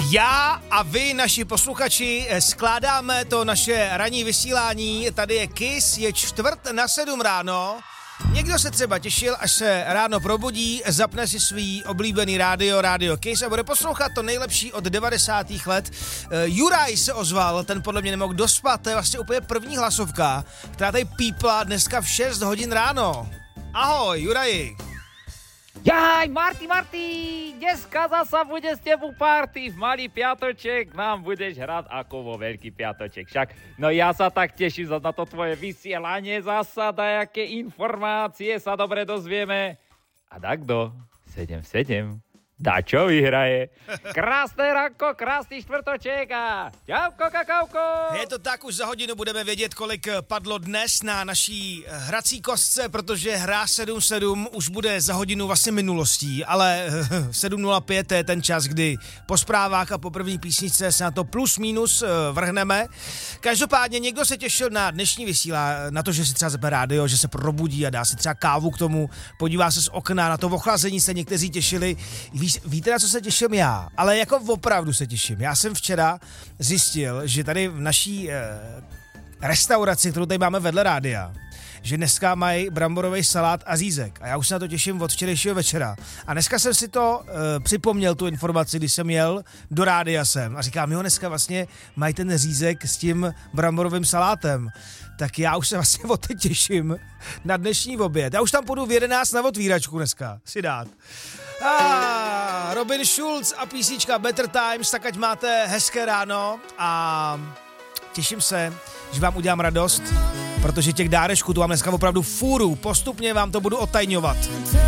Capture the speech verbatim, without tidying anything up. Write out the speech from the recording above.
Já a vy, naši posluchači, skládáme to naše ranní vysílání. Tady je Kiss, je čtvrt na sedm ráno. Někdo se třeba těšil, až se ráno probudí, zapne si svý oblíbený rádio, rádio Kiss a bude poslouchat to nejlepší od devadesátých let. Juraj se ozval, ten podle mě nemohl dospat, to je vlastně úplně první hlasovka, která tady pípla dneska v šest hodin ráno. Ahoj, Juraji. Jaj, Marty, Marty, dneska zasa bude s tebou party, v malý piatoček nám budeš hrať ako vo veľký piatoček. Však, no ja sa tak teším na to tvoje vysielanie, zasa dajaké informácie sa dobre dozvieme. A takto, sedem sedem, Dačo vyhraje. Krásné ranko, krásný štvrtoček a čauko, kakauko. Je to tak, už za hodinu budeme vědět, kolik padlo dnes na naší hrací kostce, protože hra sedm sedm už bude za hodinu vlastně minulostí, ale sedm nula pět je ten čas, kdy po zprávách a po první písničce se na to plus minus vrhneme. Každopádně někdo se těšil na dnešní vysílání, na to, že si třeba zapne rádio, že se probudí a dá si třeba kávu k tomu, podívá se z okna, na to ochlazení se někteří těšili. Víte, na co se těším já? Ale jako opravdu se těším. Já jsem včera zjistil, že tady v naší eh, restauraci, kterou tady máme vedle rádia, že dneska mají bramborový salát a řízek. A já už se na to těším od včerejšího večera. A dneska jsem si to eh, připomněl, tu informaci, když jsem jel do rádia sem. A říkám, jo, dneska vlastně mají ten řízek s tím bramborovým salátem. Tak já už se vlastně od teď těším na dnešní oběd. Já už tam půjdu v jedenáct na otvíračku dneska si dát. Ah, Robin Schulz a písnička Better Times, tak ať máte hezké ráno a těším se, že vám udělám radost, protože těch dárečků tu mám dneska opravdu fůru, postupně vám to budu otajňovat.